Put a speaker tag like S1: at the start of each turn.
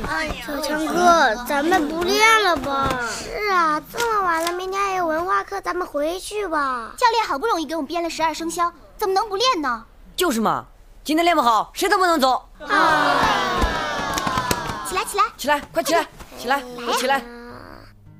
S1: 小强哥，咱们不练了吧？是啊，这么晚了，明天还有文化课，咱们回去吧。
S2: 教练好不容易给我们编了12生肖，怎么能不练呢？
S3: 就是嘛，今天练不好，谁都不能走。
S2: 起来，
S3: 起来，快起来，起来，起来。